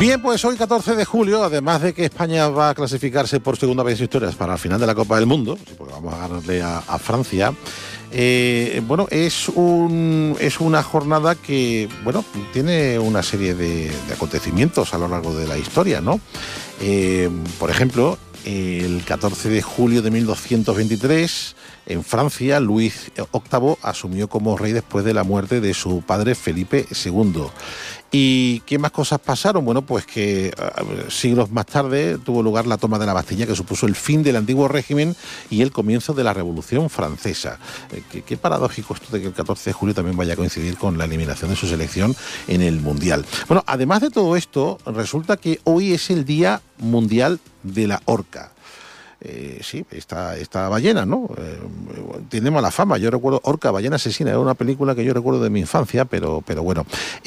Bien, pues hoy 14 de julio, además de que España va a clasificarse por segunda vez en su historia para la final de la Copa del Mundo, porque vamos a ganarle a Francia, bueno, es una jornada que, bueno, tiene una serie de acontecimientos a lo largo de la historia, ¿no? Por ejemplo, el 14 de julio de 1223, en Francia, Luis VIII asumió como rey después de la muerte de su padre Felipe II. ¿Y qué más cosas pasaron? Bueno, pues que siglos más tarde tuvo lugar la toma de la Bastilla, que supuso el fin del antiguo régimen y el comienzo de la Revolución Francesa. Qué paradójico esto de que el 14 de julio también vaya a coincidir con la eliminación de su selección en el Mundial. Bueno, además de todo esto, resulta que hoy es el Día Mundial de la Orca. Sí, esta ballena, ¿no? Tiene mala fama. Yo recuerdo Orca, ballena asesina, era una película que yo recuerdo de mi infancia, pero bueno.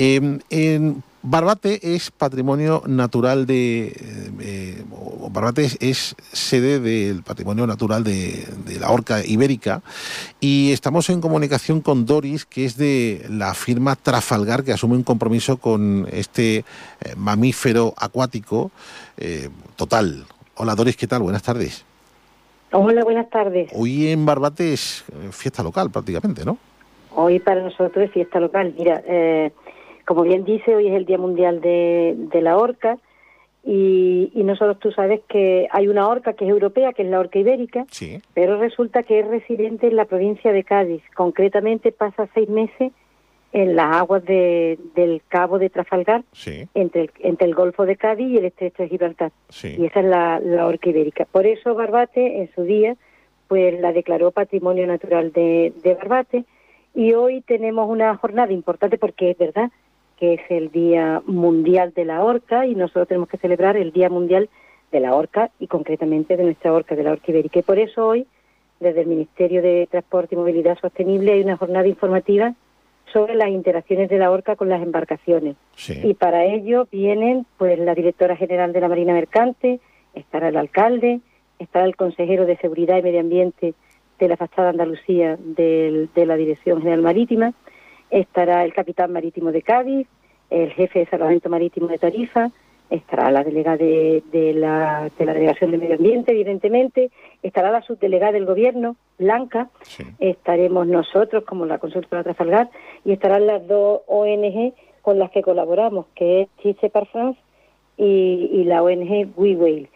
En Barbate es patrimonio natural Barbate es sede del patrimonio natural de la orca ibérica, y estamos en comunicación con Doris, que es de la firma Trafalgar, que asume un compromiso con este mamífero acuático total. Hola Doris, ¿qué tal? Buenas tardes. Hola, buenas tardes. Hoy en Barbate es fiesta local prácticamente, ¿no? Hoy para nosotros es fiesta local. Mira, como bien dice, hoy es el Día Mundial de la Orca, y nosotros, tú sabes que hay una orca que es europea, que es la orca ibérica, sí, pero resulta que es residente en la provincia de Cádiz. Concretamente pasa 6 meses en las aguas del Cabo de Trafalgar, sí, entre el Golfo de Cádiz y el Estrecho de Gibraltar. Sí. Y esa es la orca ibérica. Por eso Barbate, en su día, pues la declaró Patrimonio Natural de Barbate, y hoy tenemos una jornada importante porque es verdad que es el Día Mundial de la Orca, y nosotros tenemos que celebrar el Día Mundial de la Orca, y concretamente de nuestra orca, de la orca ibérica. Y por eso hoy, desde el Ministerio de Transporte y Movilidad Sostenible, hay una jornada informativa sobre las interacciones de la orca con las embarcaciones. Sí. Y para ello vienen pues la directora general de la Marina Mercante, estará el alcalde, estará el consejero de Seguridad y Medio Ambiente de la Fachada Andalucía de la Dirección General Marítima, estará el capitán marítimo de Cádiz, el jefe de Salvamento Marítimo de Tarifa, estará la delegada de la Delegación de Medio Ambiente, evidentemente, estará la subdelegada del Gobierno, Blanca, Sí. Estaremos nosotros como la consultora Trafalgar, y estarán las dos ONG con las que colaboramos, que es Chise par France y la ONG We Whale.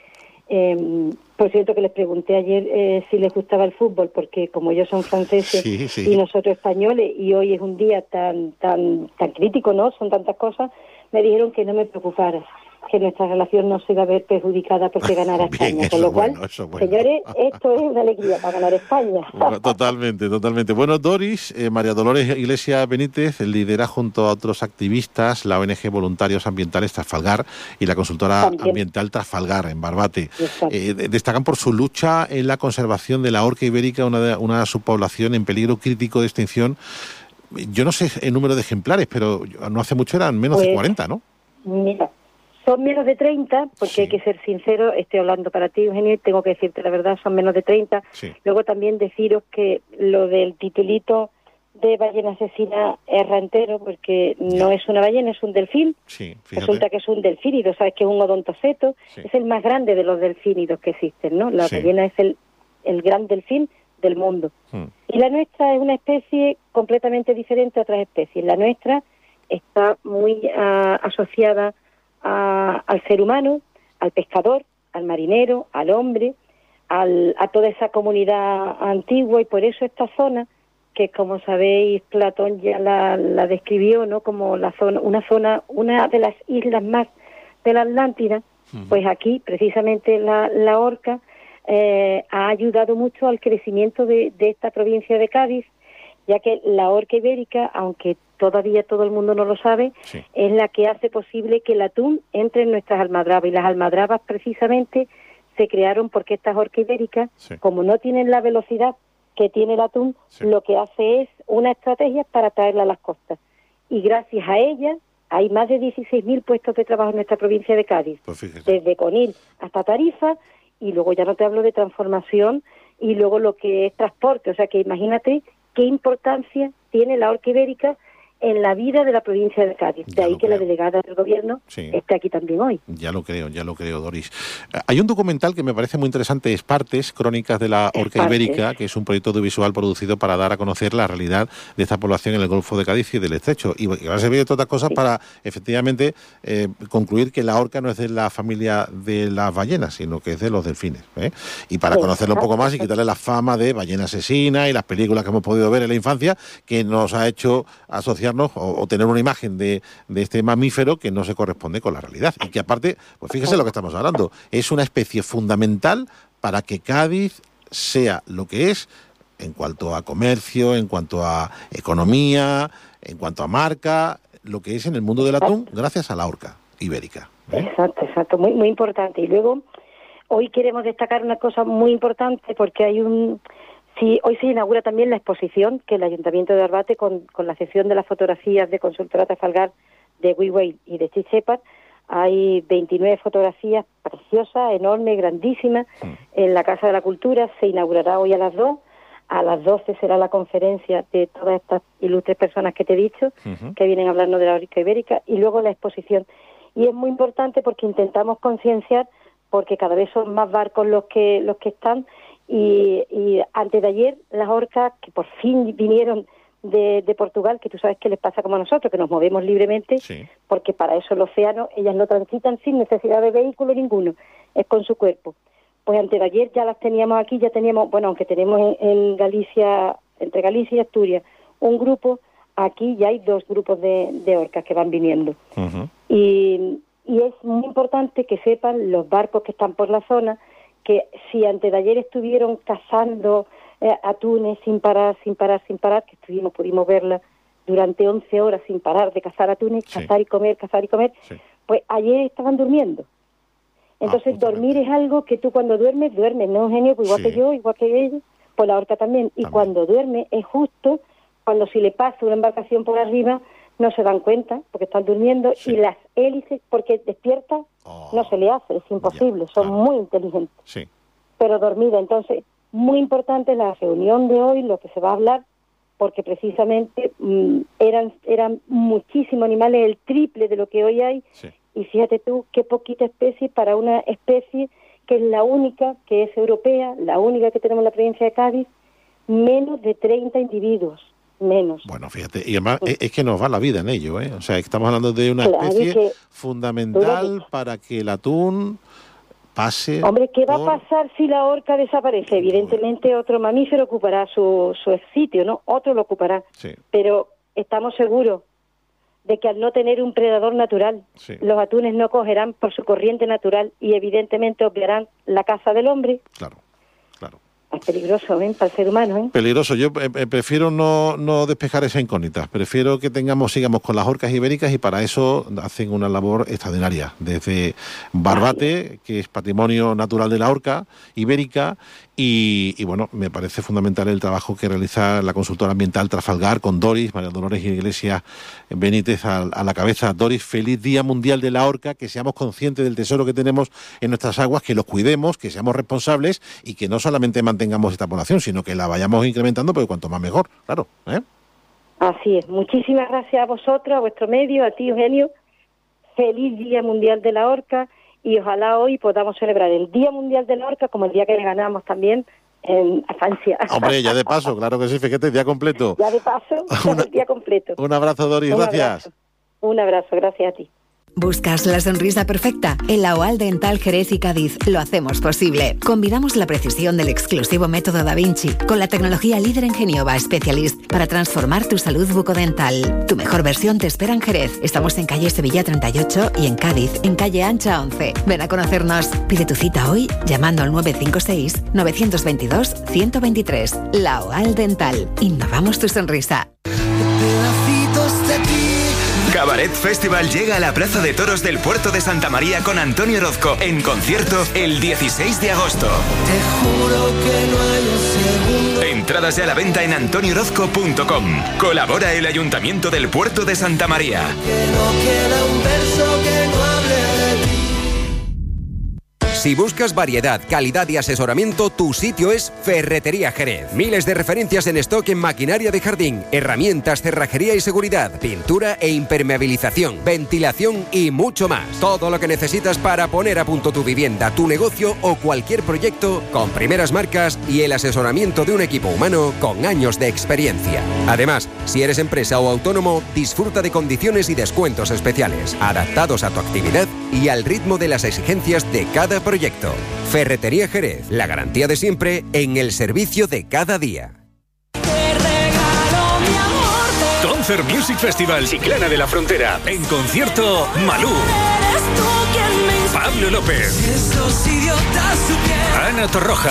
Por cierto, que les pregunté ayer si les gustaba el fútbol, porque como ellos son franceses Sí. y nosotros españoles, y hoy es un día tan crítico, ¿no? Son tantas cosas, me dijeron que no me preocupara, que nuestra relación no se iba a ver perjudicada porque ganara Bien, España. Con lo cual, bueno. señores, esto es una alegría para ganar España. Bueno, totalmente. Bueno, Doris, María Dolores Iglesias Benítez lidera junto a otros activistas la ONG Voluntarios Ambientales Trafalgar y la consultora También. ambiental Trafalgar en Barbate. Exacto. Destacan por su lucha en la conservación de la orca ibérica, una subpoblación en peligro crítico de extinción. Yo no sé el número de ejemplares, pero no hace mucho eran menos de 40, ¿no? Mira, son menos de 30, porque Sí. hay que ser sincero, estoy hablando para ti, Eugenio, y tengo que decirte la verdad, son menos de 30. Sí. Luego también deciros que lo del titulito de ballena asesina es rantero, porque no es una ballena, es un delfín. Sí, fíjate. Resulta que es un delfínido, sabes que es un odontoceto, Sí. es el más grande de los delfínidos que existen, ¿no? La Sí. ballena es el gran delfín del mundo. Y la nuestra es una especie completamente diferente a otras especies. La nuestra está muy asociada al ser humano, al pescador, al marinero, al hombre, a toda esa comunidad antigua, y por eso esta zona, que como sabéis Platón ya la describió, ¿no? Como una de las islas más de la Atlántida, pues aquí precisamente la orca ha ayudado mucho al crecimiento de esta provincia de Cádiz, ya que la orca ibérica, aunque todavía todo el mundo no lo sabe, Sí. es la que hace posible que el atún entre en nuestras almadrabas, y las almadrabas precisamente se crearon porque estas orcas ibéricas, Sí. como no tienen la velocidad que tiene el atún, Sí. lo que hace es una estrategia para traerla a las costas. Y gracias a ella hay más de 16.000 puestos de trabajo en nuestra provincia de Cádiz, Pues fíjate. desde Conil hasta Tarifa, y luego ya no te hablo de transformación, y luego lo que es transporte. O sea que imagínate qué importancia tiene la orca ibérica en la vida de la provincia de Cádiz. De ahí que la delegada del gobierno esté aquí también hoy. Ya lo creo, Doris. Hay un documental que me parece muy interesante, Espartes, Crónicas de la Orca Ibérica, que es un proyecto audiovisual producido para dar a conocer la realidad de esta población en el Golfo de Cádiz y del Estrecho. Y va a servir de todas cosas para, efectivamente, concluir que la orca no es de la familia de las ballenas, sino que es de los delfines. Y para conocerlo un poco más y quitarle la fama de ballena asesina y las películas que hemos podido ver en la infancia, que nos ha hecho asociarnos o tener una imagen de este mamífero que no se corresponde con la realidad. Y que aparte, pues fíjese lo que estamos hablando, es una especie fundamental para que Cádiz sea lo que es en cuanto a comercio, en cuanto a economía, en cuanto a marca, lo que es en el mundo del atún, gracias a la orca ibérica. Exacto, muy, muy importante. Y luego, hoy queremos destacar una cosa muy importante porque hay hoy se inaugura también la exposición que el Ayuntamiento de Barbate, con la cesión de las fotografías de Consultora Trafalgar, de Whale y de Shepard, hay 29 fotografías preciosas, enormes, grandísimas, en la Casa de la Cultura. Se inaugurará hoy a las 2. A las 12 será la conferencia de todas estas ilustres personas que te he dicho, que vienen a hablarnos de la orca ibérica, y luego la exposición. Y es muy importante porque intentamos concienciar, porque cada vez son más barcos los que están. Y antes de ayer, las orcas que por fin vinieron de Portugal, que tú sabes que les pasa como a nosotros, que nos movemos libremente, porque para eso el océano, ellas no transitan sin necesidad de vehículo ninguno, es con su cuerpo. Pues antes de ayer ya las teníamos aquí, ya teníamos, bueno, aunque tenemos en Galicia, entre Galicia y Asturias, un grupo, aquí ya hay 2 grupos de orcas que van viniendo. Y es muy importante que sepan los barcos que están por la zona, que si antes de ayer estuvieron cazando atunes sin parar, que pudimos verla durante 11 horas sin parar de cazar atunes, cazar y comer, pues ayer estaban durmiendo. Entonces dormir es algo que tú cuando duermes, ¿no, Eugenio? Pues igual que yo, igual que ellos, pues la orca también. Y cuando duerme es justo cuando si le pasa una embarcación por arriba, no se dan cuenta porque están durmiendo, y las hélices, porque despierta, no se le hace, es imposible, son muy inteligentes, pero dormida. Entonces, muy importante la reunión de hoy, lo que se va a hablar, porque precisamente eran muchísimos animales, el triple de lo que hoy hay, y fíjate tú qué poquita especie para una especie que es la única, que es europea, la única que tenemos en la provincia de Cádiz, menos de 30 individuos. Menos. Bueno, fíjate, y además es que nos va la vida en ello, O sea, estamos hablando de una especie fundamental para que el atún pase... Hombre, ¿qué va a pasar si la orca desaparece? Evidentemente otro mamífero ocupará su sitio, ¿no? Otro lo ocupará. Pero estamos seguros de que al no tener un predador natural, los atunes no cogerán por su corriente natural y evidentemente obviarán la caza del hombre. Claro. Es peligroso, para el ser humano, Peligroso. Yo prefiero no despejar esa incógnita. Prefiero que sigamos con las orcas ibéricas, y para eso hacen una labor extraordinaria. Desde Barbate, que es patrimonio natural de la orca ibérica, y bueno, me parece fundamental el trabajo que realiza la consultora ambiental Trafalgar con Doris, María Dolores Iglesias Benítez a la cabeza. Doris, feliz Día Mundial de la Orca, que seamos conscientes del tesoro que tenemos en nuestras aguas, que los cuidemos, que seamos responsables y que no solamente mantengamos esta población, sino que la vayamos incrementando, porque cuanto más mejor, claro. Así es. Muchísimas gracias a vosotros, a vuestro medio, a ti, Eugenio. Feliz Día Mundial de la Orca, y ojalá hoy podamos celebrar el Día Mundial de la Orca como el día que le ganamos también a Francia. Hombre, ya de paso, claro que sí, fíjate, día completo. Ya de paso, el día completo. Un abrazo, Doris, gracias. Un abrazo, gracias a ti. ¿Buscas la sonrisa perfecta? En la OAL Dental Jerez y Cádiz lo hacemos posible. Combinamos la precisión del exclusivo método Da Vinci con la tecnología líder en Geniova Specialist para transformar tu salud bucodental. Tu mejor versión te espera en Jerez. Estamos en calle Sevilla 38 y en Cádiz, en calle Ancha 11. Ven a conocernos. Pide tu cita hoy llamando al 956-922-123. La OAL Dental. Innovamos tu sonrisa. Cabaret Festival llega a la Plaza de Toros del Puerto de Santa María con Antonio Orozco en concierto el 16 de agosto. Te juro que no hay un segundo. Entradas ya a la venta en antoniorozco.com. Colabora el Ayuntamiento del Puerto de Santa María. Que no queda un verso que no hable de ti. Si buscas variedad, calidad y asesoramiento, tu sitio es Ferretería Jerez. Miles de referencias en stock en maquinaria de jardín, herramientas, cerrajería y seguridad, pintura e impermeabilización, ventilación y mucho más. Todo lo que necesitas para poner a punto tu vivienda, tu negocio o cualquier proyecto con primeras marcas y el asesoramiento de un equipo humano con años de experiencia. Además, si eres empresa o autónomo, disfruta de condiciones y descuentos especiales, adaptados a tu actividad y al ritmo de las exigencias de cada proyecto. Ferretería Jerez, la garantía de siempre en el servicio de cada día. Concert Music Festival Chiclana de la Frontera. En concierto, Malú, Pablo López, Ana Torroja,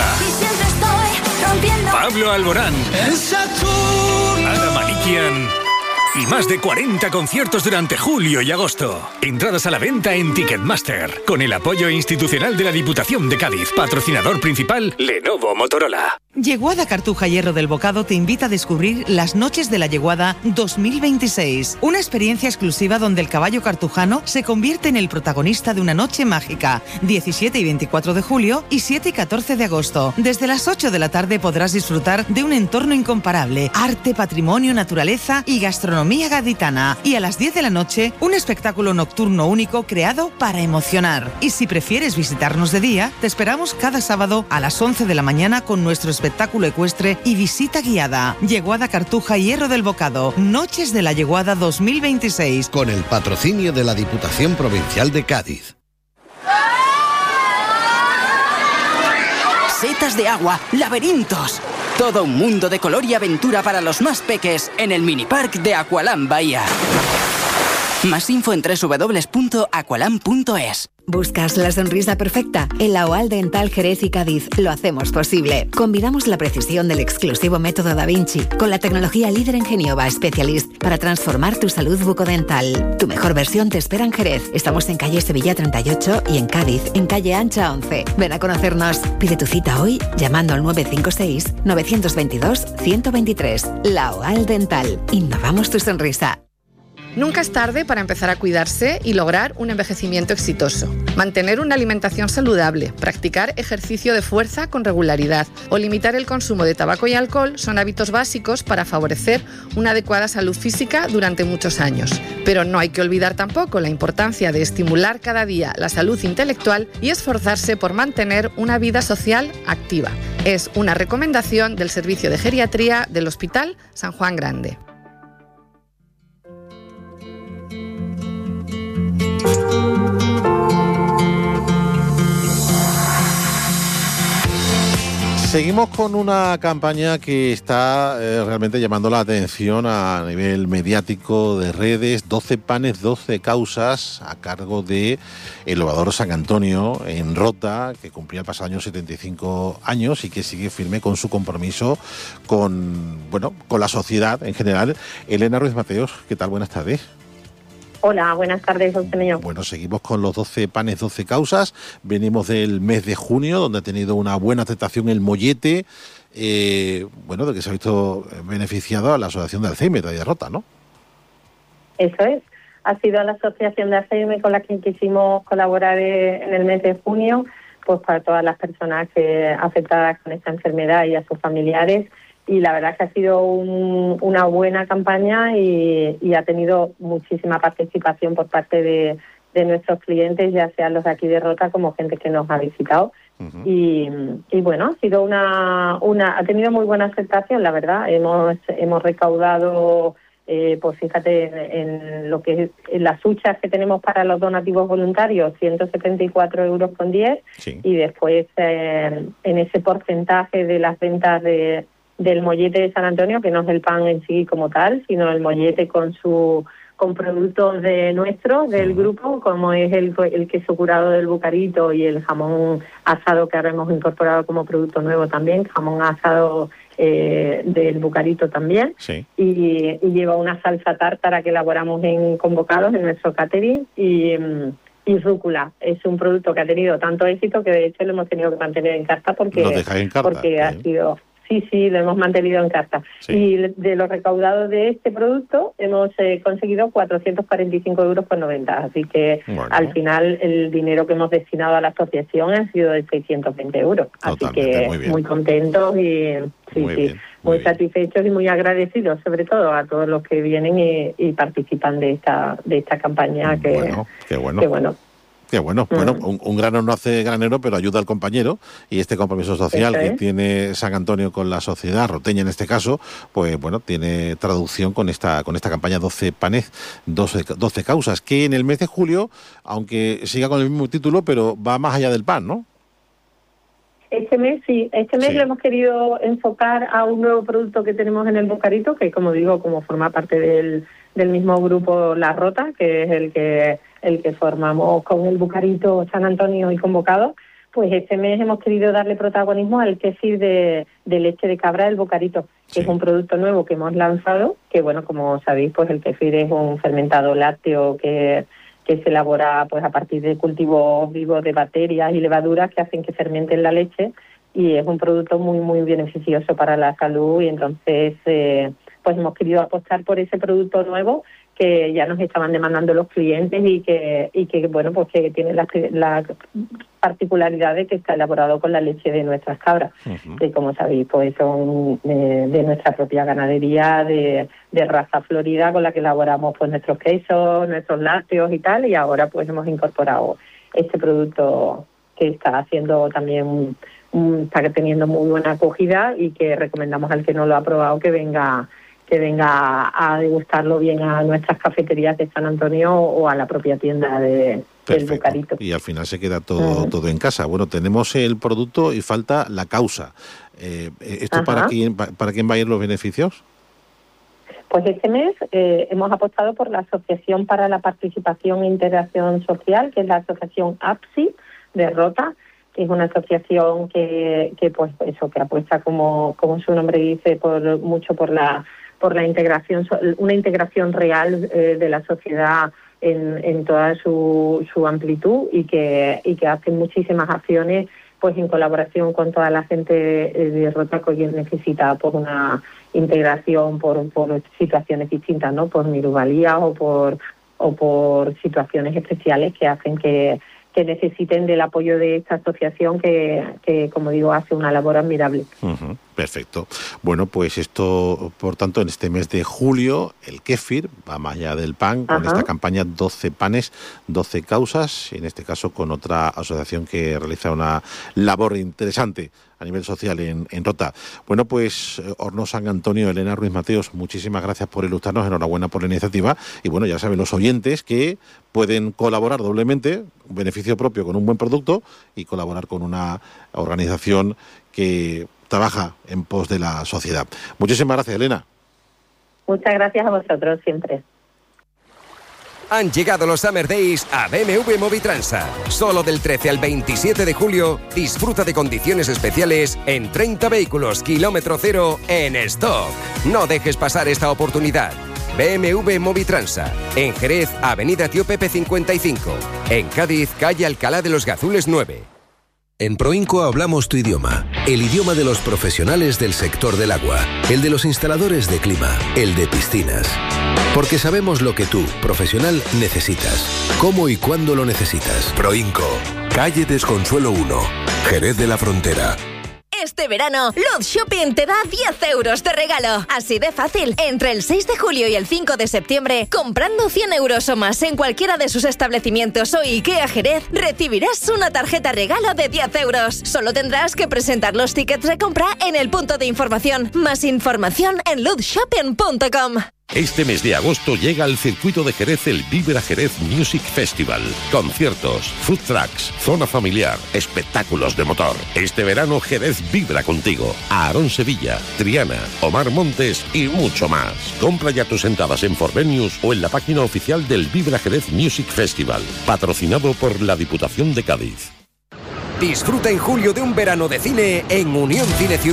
Pablo Alborán, Ana Malikian y más de 40 conciertos durante julio y agosto. Entradas a la venta en Ticketmaster, con el apoyo institucional de la Diputación de Cádiz. Patrocinador principal, Lenovo Motorola. Yeguada Cartuja Hierro del Bocado te invita a descubrir las Noches de la Yeguada 2026. Una experiencia exclusiva donde el caballo cartujano se convierte en el protagonista de una noche mágica. 17 y 24 de julio y 7 y 14 de agosto. Desde las 8 de la tarde podrás disfrutar de un entorno incomparable. Arte, patrimonio, naturaleza y gastronomía gaditana. Y a las 10 de la noche, un espectáculo nocturno único creado para emocionar. Y si prefieres visitarnos de día, te esperamos cada sábado a las 11 de la mañana con nuestro espectáculo ecuestre y visita guiada. Yeguada Cartuja Hierro del Bocado. Noches de la Yeguada 2026. Con el patrocinio de la Diputación Provincial de Cádiz. Setas de agua, laberintos. Todo un mundo de color y aventura para los más peques en el minipark de Aqualand Bahía. Más info en www.aqualand.es. ¿Buscas la sonrisa perfecta? En la OAL Dental Jerez y Cádiz lo hacemos posible. Combinamos la precisión del exclusivo método Da Vinci con la tecnología líder en Genioba Specialist para transformar tu salud bucodental. Tu mejor versión te espera en Jerez. Estamos en calle Sevilla 38 y en Cádiz, en calle Ancha 11. Ven a conocernos. Pide tu cita hoy llamando al 956-922-123. La OAL Dental. Innovamos tu sonrisa. Nunca es tarde para empezar a cuidarse y lograr un envejecimiento exitoso. Mantener una alimentación saludable, practicar ejercicio de fuerza con regularidad o limitar el consumo de tabaco y alcohol son hábitos básicos para favorecer una adecuada salud física durante muchos años. Pero no hay que olvidar tampoco la importancia de estimular cada día la salud intelectual y esforzarse por mantener una vida social activa. Es una recomendación del Servicio de Geriatría del Hospital San Juan Grande. Seguimos con una campaña que está realmente llamando la atención a nivel mediático de redes. 12 panes, 12 causas a cargo de el Ovador San Antonio en Rota, que cumplía el pasado año 75 años y que sigue firme con su compromiso con la sociedad en general. Elena Ruiz Mateos, ¿qué tal? Buenas tardes. Hola, buenas tardes, José Meño. Bueno, seguimos con los 12 panes, 12 causas. Venimos del mes de junio, donde ha tenido una buena aceptación el mollete, de que se ha visto beneficiado a la Asociación de Alzheimer de Rota, ¿no? Eso es. Ha sido la Asociación de Alzheimer con la que quisimos colaborar en el mes de junio, pues para todas las personas afectadas con esta enfermedad y a sus familiares. Y la verdad que ha sido una buena campaña y ha tenido muchísima participación por parte de nuestros clientes, ya sean los de aquí de Rota como gente que nos ha visitado. Uh-huh. Y bueno, ha sido ha tenido muy buena aceptación, la verdad. Hemos recaudado, pues fíjate, en lo que en las huchas que tenemos para los donativos voluntarios, 174,10 euros. Sí. Y después en ese porcentaje de las ventas del mollete de San Antonio, que no es el pan en sí como tal, sino el mollete con productos del grupo, como es el queso curado del Bucarito y el jamón asado que ahora hemos incorporado como producto nuevo también, jamón asado del Bucarito también. Sí. Y lleva una salsa tártara que elaboramos con bocados en nuestro catering y rúcula. Es un producto que ha tenido tanto éxito que de hecho lo hemos tenido que mantener en carta porque ha sido... Sí, lo hemos mantenido en carta. Sí. Y de los recaudados de este producto hemos conseguido 445,90 €. Así que al final el dinero que hemos destinado a la asociación ha sido de 620 €. Así que muy contentos y muy satisfechos y muy agradecidos, sobre todo a todos los que vienen y participan de esta campaña. Qué bueno. Un grano no hace granero, pero ayuda al compañero, y este compromiso social que tiene San Antonio con la sociedad, Roteña en este caso, pues bueno, tiene traducción con esta campaña 12 panes, 12 causas, que en el mes de julio, aunque siga con el mismo título, pero va más allá del pan, ¿no? Este mes lo hemos querido enfocar a un nuevo producto que tenemos en el Bocarito, que como digo, como forma parte del mismo grupo La Rota, que es el que formamos con el Bocarito San Antonio y Convocado. Pues este mes hemos querido darle protagonismo al kéfir de leche de cabra del Bocarito, que es un producto nuevo que hemos lanzado, que bueno, como sabéis, pues el kéfir es un fermentado lácteo que se elabora pues a partir de cultivos vivos de bacterias y levaduras que hacen que fermenten la leche, y es un producto muy muy beneficioso para la salud, y entonces pues hemos querido apostar por ese producto nuevo que ya nos estaban demandando los clientes y que bueno, pues que tiene la particularidad de que está elaborado con la leche de nuestras cabras, que como sabéis pues son de nuestra propia ganadería de raza florida, con la que elaboramos pues nuestros quesos, nuestros lácteos y tal, y ahora pues hemos incorporado este producto que está haciendo también está teniendo muy buena acogida, y que recomendamos al que no lo ha probado que venga a degustarlo bien a nuestras cafeterías de San Antonio o a la propia tienda del Bocarito. Y al final se queda todo en casa. Bueno, tenemos el producto y falta la causa. ¿Esto para quién va a ir los beneficios? Pues este mes hemos apostado por la Asociación para la Participación e Integración Social, que es la asociación APSI de Rota, que es una asociación que pues eso, que apuesta, como su nombre dice, mucho por la integración, una integración real de la sociedad en toda su amplitud, y que hace muchísimas acciones pues en colaboración con toda la gente de Rota que necesita por una integración por situaciones distintas, ¿no? Por minusvalías o por situaciones especiales que hacen que necesiten del apoyo de esta asociación que, como digo, hace una labor admirable. Perfecto. Bueno, pues esto, por tanto, en este mes de julio, el kéfir va más allá del pan, con esta campaña 12 panes, 12 causas, en este caso con otra asociación que realiza una labor interesante a nivel social en Rota. Bueno, pues Hornos San Antonio, Elena Ruiz Mateos, muchísimas gracias por ilustrarnos, enhorabuena por la iniciativa, y bueno, ya saben los oyentes que pueden colaborar doblemente, beneficio propio con un buen producto, y colaborar con una organización que trabaja en pos de la sociedad. Muchísimas gracias, Elena. Muchas gracias a vosotros siempre. Han llegado los Summer Days a BMW Movitransa. Solo del 13 al 27 de julio, disfruta de condiciones especiales en 30 vehículos kilómetro cero en stock. No dejes pasar esta oportunidad. BMW Movitransa. En Jerez, Avenida Tío Pepe 55. En Cádiz, calle Alcalá de los Gazules 9. En Proinco hablamos tu idioma, el idioma de los profesionales del sector del agua, el de los instaladores de clima, el de piscinas. Porque sabemos lo que tú, profesional, necesitas, cómo y cuándo lo necesitas. Proinco, calle Desconsuelo 1, Jerez de la Frontera. Este verano, Luz Shopping te da 10 euros de regalo. Así de fácil. Entre el 6 de julio y el 5 de septiembre, comprando 100 euros o más en cualquiera de sus establecimientos o IKEA Jerez, recibirás una tarjeta regalo de 10 euros. Solo tendrás que presentar los tickets de compra en el punto de información. Más información en luzshopping.com. Este mes de agosto llega al circuito de Jerez el Vibra Jerez Music Festival. Conciertos, food trucks, zona familiar, espectáculos de motor. Este verano Jerez vibra contigo. Aarón Sevilla, Triana, Omar Montes y mucho más. Compra ya tus entradas en Forvenius o en la página oficial del Vibra Jerez Music Festival, patrocinado por la Diputación de Cádiz. Disfruta en julio de un verano de cine en Unión Cine Ciudad.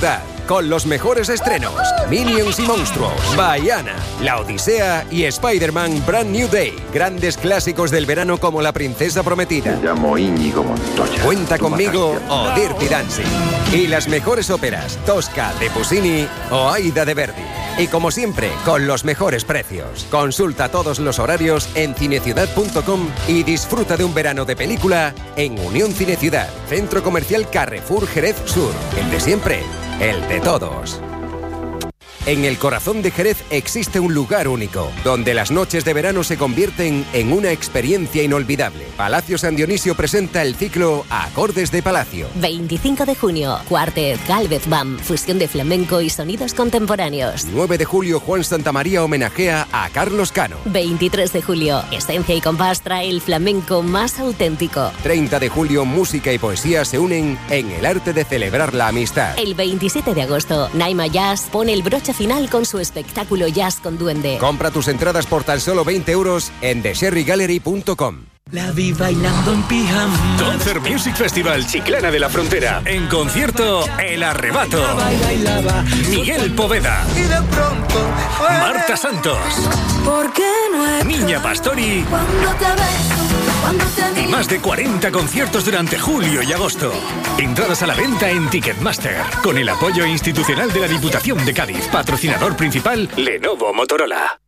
con los mejores estrenos: Minions y Monstruos, Baiana, La Odisea y Spider-Man Brand New Day. Grandes clásicos del verano como La Princesa Prometida, Me llamo Íñigo Montoya. Cuenta conmigo o Dirty Dancing. Y las mejores óperas: Tosca de Puccini o Aida de Verdi. Y como siempre, con los mejores precios. Consulta todos los horarios en cineciudad.com y disfruta de un verano de película en Unión Cineciudad, Centro Comercial Carrefour Jerez Sur. El de siempre, el de todos. En el corazón de Jerez existe un lugar único, donde las noches de verano se convierten en una experiencia inolvidable. Palacio San Dionisio presenta el ciclo Acordes de Palacio. 25 de junio, Quartet, Galvez Bam, fusión de flamenco y sonidos contemporáneos. 9 de julio, Juan Santamaría homenajea a Carlos Cano. 23 de julio, Esencia y Compás trae el flamenco más auténtico. 30 de julio, música y poesía se unen en el arte de celebrar la amistad. El 27 de agosto, Naima Jazz pone el broche final con su espectáculo Jazz con Duende. Compra tus entradas por tan solo 20 euros en thesherrygallery.com. La vi bailando en pijama. Concert Music Festival Chiclana de la Frontera. En concierto, El Arrebato. Miguel Poveda. Y de pronto Marta Santos. ¿Por qué no es Niña Pastori. cuando te beso, cuando te Y más de 40 conciertos durante julio y agosto. Entradas a la venta en Ticketmaster. Con el apoyo institucional de la Diputación de Cádiz. Patrocinador principal, Lenovo Motorola.